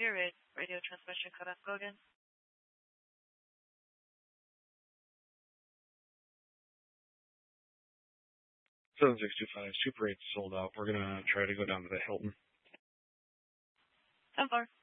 Spirit, radio transmission cutoff. Go again. 7625, Super 8 sold out. We're going to try to go down to the Hilton. 10-4.